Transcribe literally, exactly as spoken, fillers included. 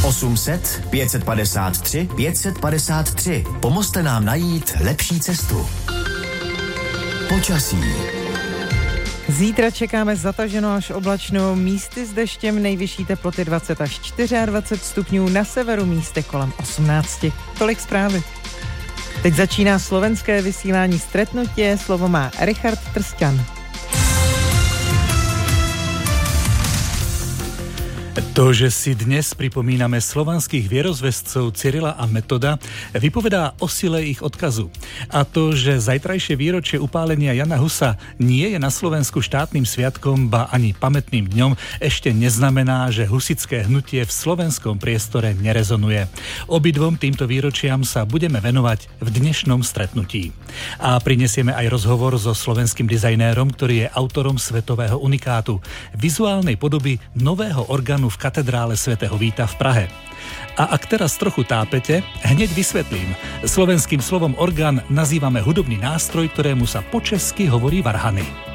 osm set pět padesát tři pět padesát tři. Pomozte nám najít lepší cestu. Počasí. Zítra čekáme zataženou až oblačnou, místy s deštěm, nejvyšší teploty dvacet až dvacet čtyři stupňů, na severu místy kolem osmnáct. Tolik zprávy. Teď začíná slovenské vysílání Stretnutie, slovo má Richard Trsťan. To, že si dnes pripomíname slovanských vierozvescov Cyrila a Metoda, vypovedá o sile ich odkazu. A to, že zajtrajšie výročie upálenia Jana Husa nie je na Slovensku štátnym sviatkom, ba ani pamätným dňom, ešte neznamená, že husické hnutie v slovenskom priestore nerezonuje. Obidvom týmto výročiam sa budeme venovať v dnešnom stretnutí. A prinesieme aj rozhovor so slovenským dizajnérom, ktorý je autorom svetového unikátu, vizuálnej podoby nového orgánu v katedrále svätého Víta v Prahe. A ak teraz trochu tápete, hneď vysvetlím. Slovenským slovom orgán nazývame hudobný nástroj, ktorému sa po česky hovorí varhany.